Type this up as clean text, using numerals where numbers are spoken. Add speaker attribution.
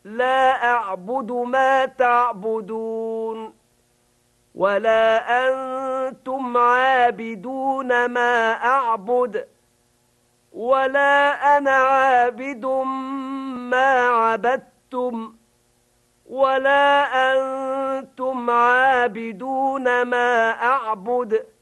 Speaker 1: لا أعبد ما تعبدون ولا أنتم عابدون ما أعبد ولا أنا عابد ما عبدتم ولا أنتم عابدون ما أعبد